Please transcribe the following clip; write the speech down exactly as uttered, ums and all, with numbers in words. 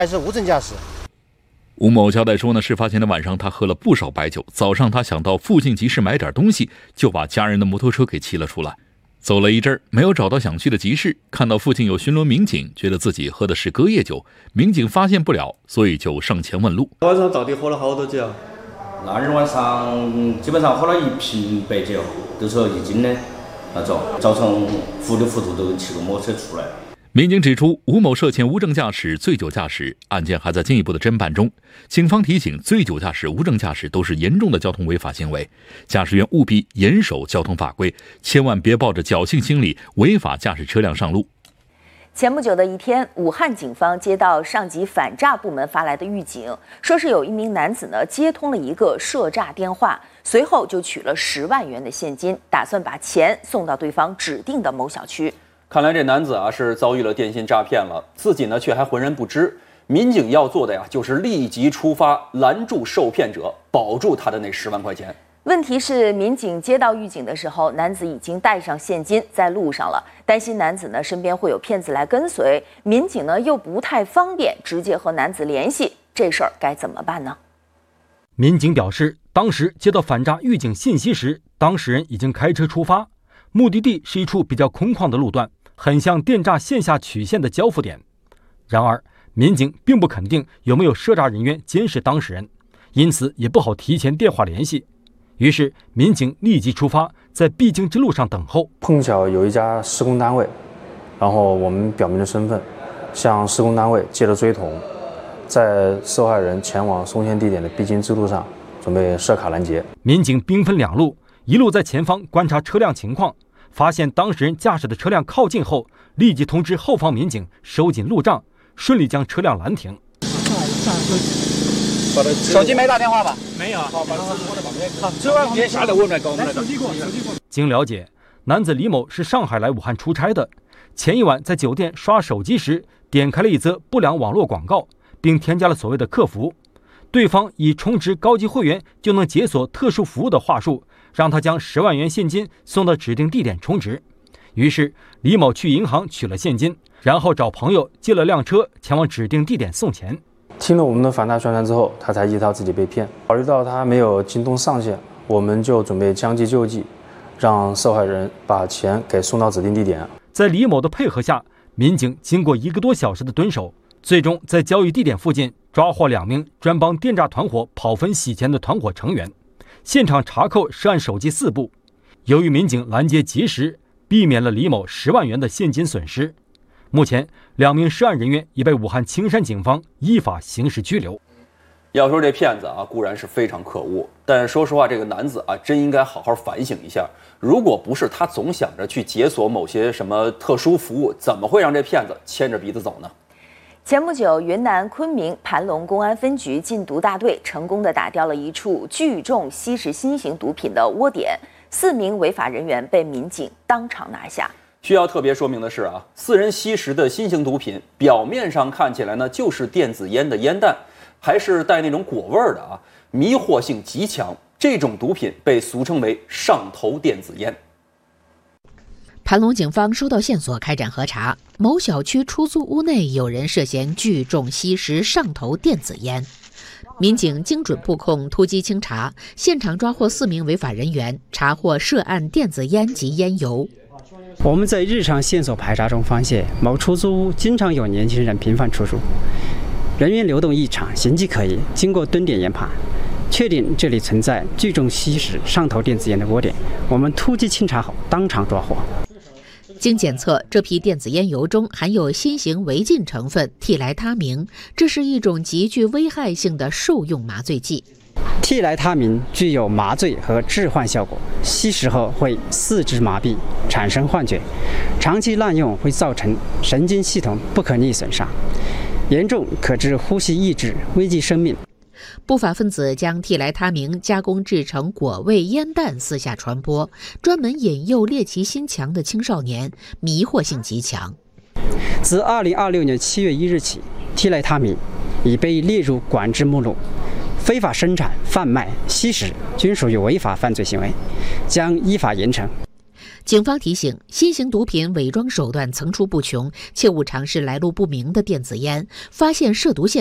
还是无证驾驶。 吴某交代说呢，事发前的晚上他喝了不少白酒，早上他想到附近集市买点东西，就把家人的摩托车给骑了出来。走了一阵儿，没有找到想去的集市，看到附近有巡逻民警，觉得自己喝的是隔夜酒，民警发现不了，所以就上前问路。 晚上到底喝了好多酒？ 那日晚上基本上喝了一瓶白酒，都是一斤的那种，早上糊里糊涂都骑个摩托车出来。 民警指出，吴某涉嫌无证驾驶、醉酒驾驶，案件还在进一步的侦办中。警方提醒，醉酒驾驶、无证驾驶都是严重的交通违法行为，驾驶员务必严守交通法规，千万别抱着侥幸心理违法驾驶车辆上路。 前不久的一天，武汉警方接到上级反诈部门发来的预警，说是有一名男子呢接通了一个涉诈电话，随后就取了十万元的现金，打算把钱送到对方指定的某小区。 看来这男子啊是遭遇了电信诈骗了，自己呢却还浑然不知。民警要做的呀，就是立即出发，拦住受骗者，保住他的那十万块钱。 问题是，民警接到预警的时候，男子已经带上现金在路上了，担心男子呢身边会有骗子来跟随，民警呢又不太方便直接和男子联系，这事儿该怎么办呢？ 民警表示，当时接到反诈预警信息时，当事人已经开车出发，目的地是一处比较空旷的路段，很像电诈线下曲线的交付点。然而，民警并不肯定有没有涉诈人员监视当事人，因此也不好提前电话联系。于是，民警立即出发，在必经之路上等候。 碰巧有一家施工单位，然后我们表明了身份，向施工单位借了追筒，在受害人前往送签地点的必经之路上准备设卡拦截。 民警兵分两路，一路在前方观察车辆情况，发现当事人驾驶的车辆靠近后，立即通知后方民警收紧路障，顺利将车辆拦停。 手机没打电话吧？ 没有。好，把手机放在旁边。 好，这万别下来，我们来搞，我们来搞。手机过，手机过。 经了解，男子李某是上海来武汉出差的，前一晚在酒店刷手机时，点开了一则不良网络广告，并添加了所谓的客服。对方以充值高级会员就能解锁特殊服务的话术，让他将十万元现金送到指定地点充值。于是，李某去银行取了现金，然后找朋友借了辆车前往指定地点送钱。 听了我们的反诈宣传之后，他才意识到自己被骗。考虑到他没有京东上线，我们就准备将计就计，让受害人把钱给送到指定地点。 在李某的配合下，民警经过一个多小时的蹲守，最终在交易地点附近抓获两名专帮电诈团伙跑分洗钱的团伙成员，现场查扣涉案手机四部。由于民警拦截及时，避免了李某十万元的现金损失。目前，两名涉案人员已被武汉青山警方依法刑事拘留。 要说这骗子啊，固然是非常可恶，但说实话，这个男子啊，真应该好好反省一下。如果不是他总想着去解锁某些什么特殊服务，怎么会让这骗子牵着鼻子走呢？ 前不久，云南昆明盘龙公安分局禁毒大队成功地打掉了一处聚众吸食新型毒品的窝点，四名违法人员被民警当场拿下。 需要特别说明的是啊，四人吸食的新型毒品，表面上看起来呢就是电子烟的烟弹，还是带那种果味儿的啊，迷惑性极强。这种毒品被俗称为上头电子烟。 盘龙警方收到线索开展核查，某小区出租屋内有人涉嫌聚众吸食上头电子烟。民警精准布控，突击清查，现场抓获四名违法人员，查获涉案电子烟及烟油。 我们在日常线索排查中发现，某出租屋经常有年轻人频繁出入，人员流动异常，形迹可疑。经过蹲点研判，确定这里存在聚众吸食上头电子烟的窝点，我们突击清查后当场抓获。 经检测，这批电子烟油中含有新型违禁成分替来他明，这是一种极具危害性的受用麻醉剂。 替来他明具有麻醉和致幻效果，吸食后会四肢麻痹，产生幻觉，长期滥用会造成神经系统不可逆损伤，严重可致呼吸抑制，危及生命。 不法分子将替来他明加工制成果味烟弹私下传播，专门引诱猎奇心强的青少年，迷惑性极强。 自二零二六年七月一日起，替来他明已被列入管制目录，非法生产、贩卖、吸食均属于违法犯罪行为，将依法严惩。 警方提醒，新型毒品伪装手段层出不穷，切勿尝试来路不明的电子烟。发现涉毒线